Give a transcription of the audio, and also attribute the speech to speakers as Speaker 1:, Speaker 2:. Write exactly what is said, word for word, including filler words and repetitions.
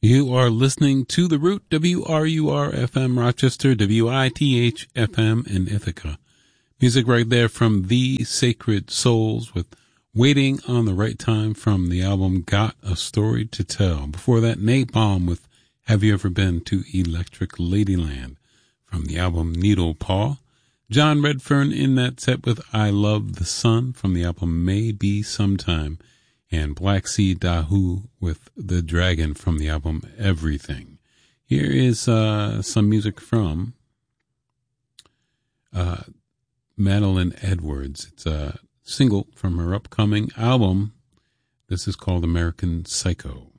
Speaker 1: You are listening to The Root, W R U R F M Rochester, W I T H F M in Ithaca. Music right there from The Sacred Souls with Waiting on the Right Time from the album Got a Story to Tell. Before that, Napalm with Have You Ever Been to Electric Ladyland from the album Needle Paw. John Redfern in that set with I Love the Sun from the album Maybe Sometime. And Black Sea Dahu with The Dragon from the album Everything. Here is uh, some music from uh, Madeline Edwards. It's a single from her upcoming album. This is called American Psycho.